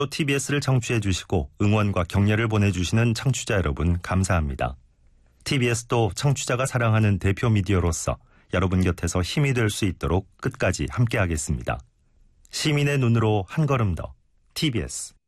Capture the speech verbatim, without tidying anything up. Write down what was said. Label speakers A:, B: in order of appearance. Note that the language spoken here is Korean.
A: 또 티비에스를 청취해 주시고 응원과 격려를 보내주시는 청취자 여러분 감사합니다. 티비에스도 청취자가 사랑하는 대표 미디어로서 여러분 곁에서 힘이 될 수 있도록 끝까지 함께하겠습니다. 시민의 눈으로 한 걸음 더 티비에스.